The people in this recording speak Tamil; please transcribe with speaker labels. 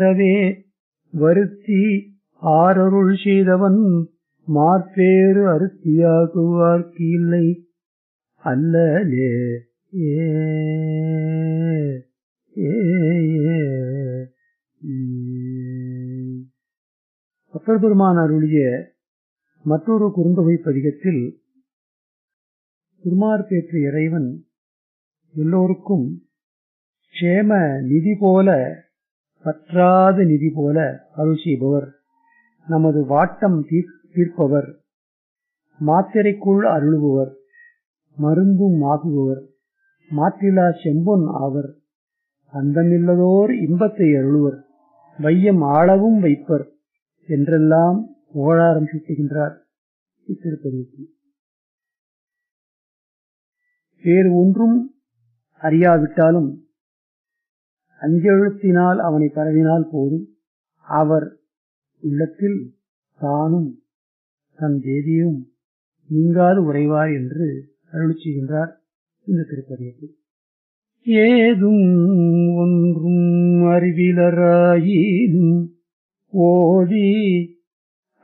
Speaker 1: வருத்தி ஆரருள் செய்தவன் மாற்பேறு அருத்தியாகுவார்க்கு இல்லை அல்லலே. அப்பர் பெருமான் அருளிய மற்றொரு குறுந்தொகை பதிகத்தில் திருமார்பேற்று இறைவன் எல்லோருக்கும் க்ஷேம நிதி போல, பற்றாத நிதி போல அருள் செய்பவர், நமது வாட்டம் தீர்ப்பவர், மாத்திரைக்குள் அருளுபவர், மருந்தும் ஆகுபவர், மாற்றிலா செம்பொன் ஆவர், அந்தமில்லதோர் இன்பத்தை அருளுவர், வையம் ஆளவும் வைப்பர் என்றெல்லாம் புகழாரம் சூட்டுகின்றார் இத்திருப்பதிக்கு. வேறு ஒன்றும் அறியாவிட்டாலும் அஞ்செழுத்தினால் அவனை பரவினால் போதும், அவர் உள்ளத்தில் தானும் தன் தேவியும் நீங்காது உறைவார் என்று அருள் செய்கின்றார் இந்த திருப்பதியத்தில். ஏதும் ஒன்றும் அறிவிலராயினும் ஓதி